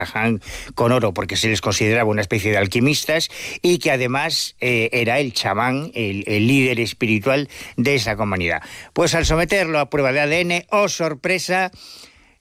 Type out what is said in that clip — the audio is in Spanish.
con oro porque se les consideraba una especie de alquimistas y que además era el chamán, el líder espiritual de esa comunidad. Pues al someterlo a prueba de ADN, ¡oh sorpresa!,